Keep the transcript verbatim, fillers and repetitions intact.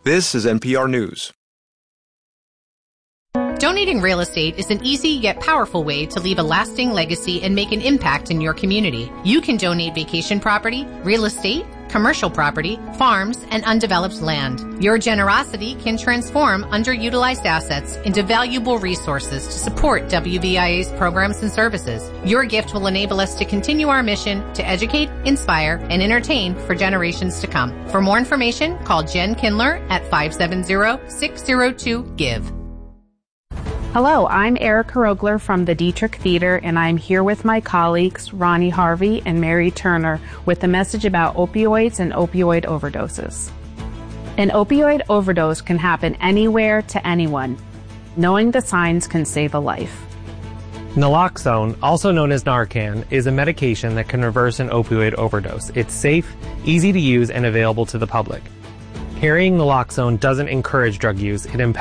This is N P R News. Donating real estate is an easy yet powerful way to leave a lasting legacy and make an impact in your community. You can donate vacation property, real estate, commercial property, farms, and undeveloped land. Your generosity can transform underutilized assets into valuable resources to support W V I A's programs and services. Your gift will enable us to continue our mission to educate, inspire, and entertain for generations to come. For more information, call Jen Kindler at five seven zero, six zero two, GIVE. Hello, I'm Erica Rogler from the Dietrich Theater, and I'm here with my colleagues Ronnie Harvey and Mary Turner with a message about opioids and opioid overdoses. An opioid overdose can happen anywhere to anyone. Knowing the signs can save a life. Naloxone, also known as Narcan, is a medication that can reverse an opioid overdose. It's safe, easy to use, and available to the public. Carrying naloxone doesn't encourage drug use, it empowers